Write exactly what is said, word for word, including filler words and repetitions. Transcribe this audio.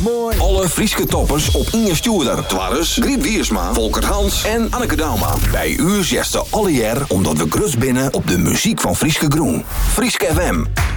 Mooi. Alle Frieske toppers op Inge Stuurder. Twarres, Griet Wiersma, Volker Hans en Anneke Dauma. Bij u zesde alle jaar omdat we grus binnen op de muziek van Frieske Groen. Frieske F M.